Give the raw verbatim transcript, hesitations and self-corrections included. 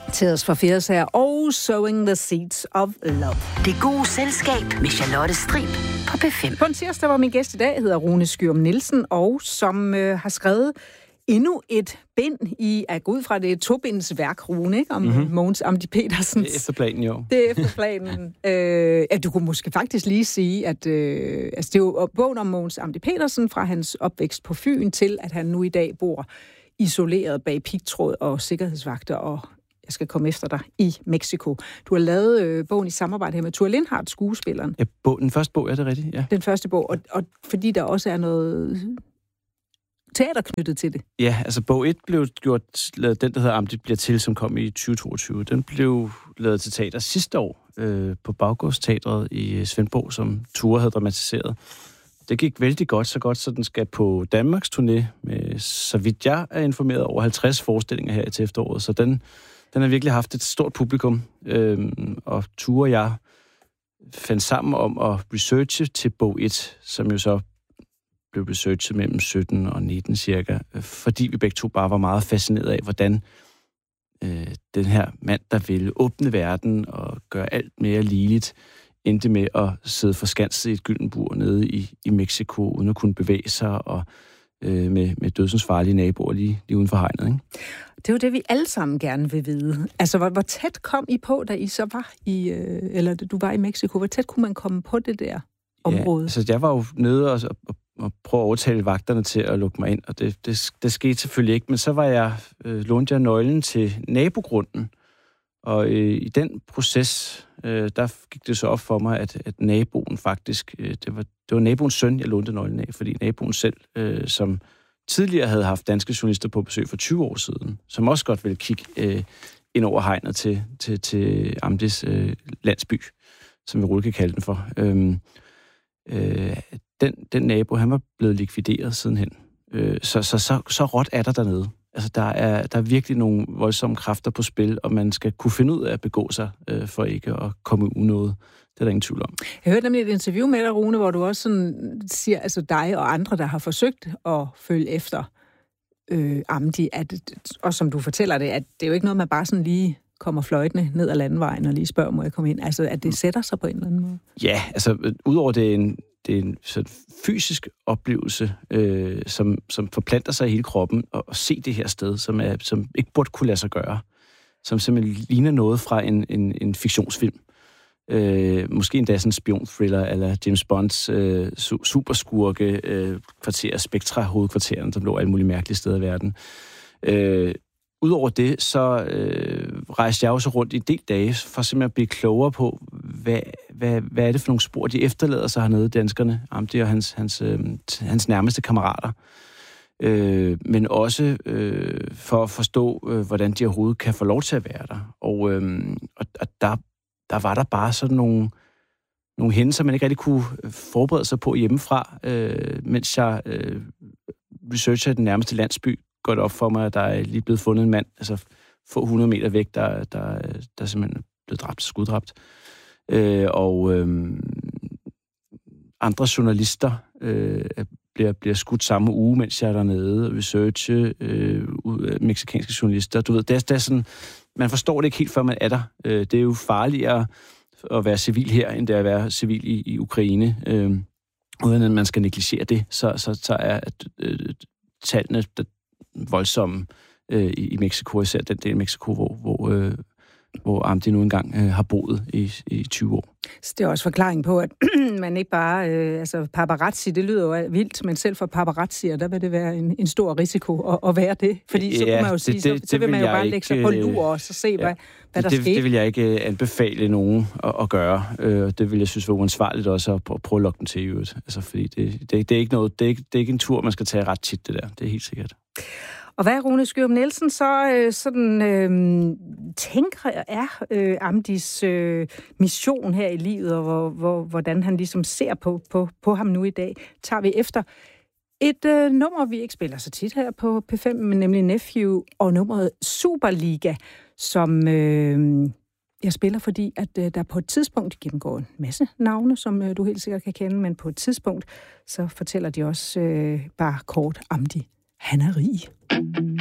Tears for Fears her, og Sowing the Seeds of Love. Det gode selskab med Charlotte Strib på P fem. På en tirsdag, hvor min gæst i dag hedder Rune Skyum Nielsen, og som øh, har skrevet endnu et bind i, at gå ud fra det tobinds værk, Rune, ikke? Om mm-hmm. Mogens Amdi Petersens. Det er efter planen, jo. Det er efter planen. øh, ja, du kunne måske faktisk lige sige, at øh, altså, det er jo bogen om Mogens Amdi Petersen fra hans opvækst på Fyn til, at han nu i dag bor isoleret bag pigtråd og sikkerhedsvagter, og jeg skal komme efter dig i Mexico. Du har lavet øh, bogen i samarbejde her med Thure Lindhardt, skuespilleren. Ja, bog, den første bog, er det rigtigt? Ja. Den første bog, og, og fordi der også er noget teater knyttet til det. Ja, altså bog et blev gjort, lavet, den der hedder Amdi bliver til, som kom i tyve toogtyve. Den blev lavet til teater sidste år øh, på Baggårdsteatret i Svendborg, som Thure havde dramatiseret. Det gik vældig godt, så godt, så den skal på Danmarks turné med, så vidt jeg er informeret, over halvtreds forestillinger her til efteråret. Så den, den har virkelig haft et stort publikum. Øhm, og Thure og jeg fandt sammen om at researche til bog et, som jo så blev researchet mellem sytten og nitten cirka, fordi vi begge to bare var meget fascineret af, hvordan øh, den her mand, der ville åbne verden og gøre alt mere ligeligt, endte med at sidde forskanset i et gylden bur nede i, i Mexico, uden at kunne bevæge sig, og øh, med, med dødsensfarlige naboer lige, lige uden for hegnet, ikke? Det er jo det, vi alle sammen gerne vil vide. Altså, hvor, hvor tæt kom I på, da I så var i, øh, eller du var i Mexico? Hvor tæt kunne man komme på det der område? Ja, altså, jeg var jo nede og, og, og prøve at overtale vagterne til at lukke mig ind, og det, det, det skete selvfølgelig ikke, men så var jeg, øh, lånte jeg nøglen til nabogrunden, og øh, i den proces, øh, der gik det så op for mig, at, at naboen faktisk, øh, det, var, det var naboens søn, jeg lånte nøglen af, fordi naboen selv, øh, som tidligere havde haft danske journalister på besøg for tyve år siden, som også godt ville kigge øh, ind over hegnet til, til, til Amdis øh, landsby, som vi roligt kan kalde den for. Øhm, øh, den, den nabo, han var blevet likvideret sidenhen. Øh, så, så, så, så råt er der dernede. Altså, der er, der er virkelig nogle voldsomme kræfter på spil, og man skal kunne finde ud af at begå sig øh, for ikke at komme unåde. Det er der ingen tvivl om. Jeg hørte nemlig et interview med dig, Rune, hvor du også sådan siger, altså dig og andre, der har forsøgt at følge efter øh, Amdi, at, og som du fortæller det, at det er jo ikke noget, man bare sådan lige kommer fløjtende ned ad landevejen og lige spørger, må jeg komme ind? Altså, at det sætter sig på en eller anden måde? Ja, altså, udover det er en, det er en sådan fysisk oplevelse, øh, som, som forplanter sig i hele kroppen, og, og se det her sted, som, er, som ikke burde kunne lade sig gøre, som simpelthen ligner noget fra en, en, en fiktionsfilm. Øh, måske endda sådan en spionthriller, eller James Bonds øh, su- superskurke øh, kvarter, Spectra hovedkvarteren, som lå alle mulige mærkelige steder i verden. Øh, Udover det, så øh, rejste jeg også rundt i en del dage, for simpelthen at blive klogere på, hvad, hvad, hvad er det for nogle spor, de efterlader sig hernede, danskerne, Amdi og hans, hans, øh, hans nærmeste kammerater. Øh, men også øh, for at forstå, øh, hvordan de overhovedet kan få lov til at være der. Og, øh, og, og der, der var der bare sådan nogle, nogle hændelser, man ikke rigtig kunne forberede sig på hjemmefra, øh, mens jeg øh, researchede den nærmeste landsby. Godt op for mig, at der er lige blevet fundet en mand, altså få hundrede meter væk, der, der, der simpelthen er blevet dræbt, skuddræbt. Øh, og øh, andre journalister øh, bliver, bliver skudt samme uge, mens jeg er dernede, researche øh, mexikanske journalister. Du ved, det er, det er sådan, man forstår det ikke helt, før man er der. Øh, det er jo farligere at være civil her, end det er at være civil i, i Ukraine. Øh, uden at man skal negligere det, så, så, så er øh, tallene voldsomme øh, i, i Mexico, især den del af Mexico, hvor, hvor, øh, hvor Amdi nu engang øh, har boet i, i tyve år. Så det er også forklaring på, at man ikke bare, øh, altså paparazzi, det lyder jo vildt, men selv for paparazzier, der vil det være en, en stor risiko at, at være det. Fordi så, ja, kunne man jo sige, det, det, så, så vil man jo bare lægge sig på lur og så se, ja, hvad, hvad der det, sker. Det vil jeg ikke anbefale nogen at, at gøre. Øh, det vil jeg synes var uansvarligt også at, at prøve at lokke den til i øvrigt. Altså, fordi det, det, det, er ikke noget, det, er ikke, det er ikke en tur, man skal tage ret tit, det der. Det er helt sikkert. Og hvad Rune Skyum Nielsen så øh, sådan øh, tænker er øh, Amdis øh, mission her i livet, og hvor, hvor, hvordan han ligesom ser på, på, på ham nu i dag, tager vi efter et øh, nummer, vi ikke spiller så tit her på P fem, men nemlig Nephew, og nummeret Superliga, som øh, jeg spiller, fordi at øh, der på et tidspunkt gennemgår en masse navne, som øh, du helt sikkert kan kende, men på et tidspunkt, så fortæller de også øh, bare kort Amdi. Han er rig.